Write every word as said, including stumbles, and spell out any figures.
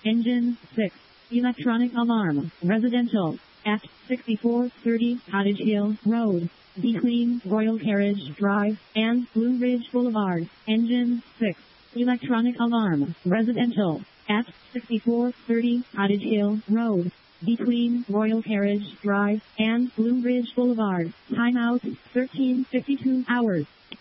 Engine six. Electronic alarm. Residential. At sixty-four thirty Cottage Hill Road, between Royal Carriage Drive and Blue Ridge Boulevard. Engine six. Electronic alarm. Residential. At sixty-four thirty Cottage Hill Road, between Royal Carriage Drive and Blue Ridge Boulevard. Timeout thirteen fifty-two hours.